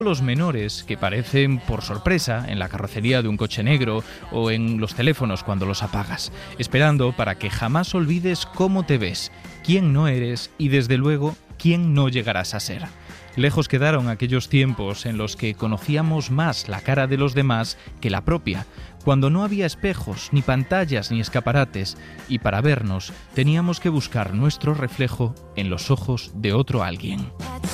Los menores que parecen por sorpresa en la carrocería de un coche negro o en los teléfonos cuando los apagas, esperando para que jamás olvides cómo te ves, quién no eres y desde luego quién no llegarás a ser. Lejos quedaron aquellos tiempos en los que conocíamos más la cara de los demás que la propia, cuando no había espejos, ni pantallas, ni escaparates, y para vernos teníamos que buscar nuestro reflejo en los ojos de otro alguien.